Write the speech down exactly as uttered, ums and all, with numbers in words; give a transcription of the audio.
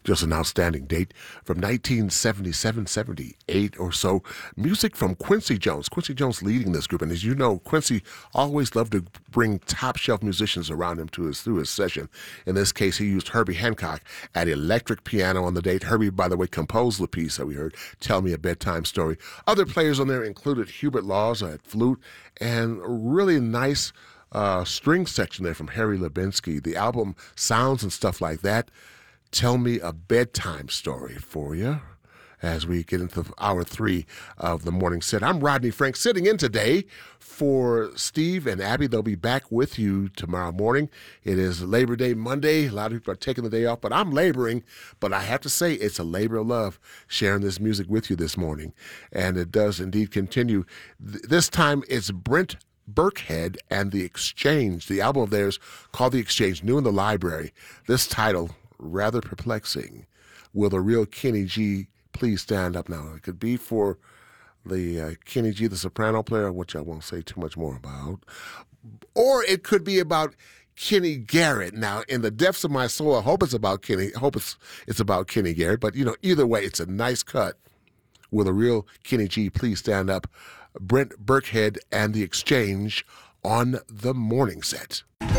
Just an outstanding date from nineteen seventy-seven, seventy-eight or so. Music from Quincy Jones. Quincy Jones leading this group. And as you know, Quincy always loved to bring top-shelf musicians around him to his through his session. In this case, he used Herbie Hancock at electric piano on the date. Herbie, by the way, composed the piece that we heard, Tell Me a Bedtime Story. Other players on there included Hubert Laws at flute and a really nice uh, string section there from Harry Lubinsky. The album sounds and stuff like that. Tell Me a Bedtime Story for you as we get into hour three of the morning set. I'm Rodney Frank sitting in today for Steve and Abby. They'll be back with you tomorrow morning. It is Labor Day Monday. A lot of people are taking the day off, but I'm laboring. But I have to say it's a labor of love sharing this music with you this morning. And it does indeed continue. This time it's Brent Burkhead and The Exchange. The album of theirs called The Exchange, new in the library. This title, rather perplexing. Will the real Kenny G please stand up now? It could be for the uh, Kenny G, the soprano player, which I won't say too much more about. Or it could be about Kenny Garrett. Now, in the depths of my soul, I hope it's about Kenny. I hope it's, it's about Kenny Garrett. But, you know, either way, it's a nice cut. Will the real Kenny G please stand up? Brent Burkhead and The Exchange on the morning set.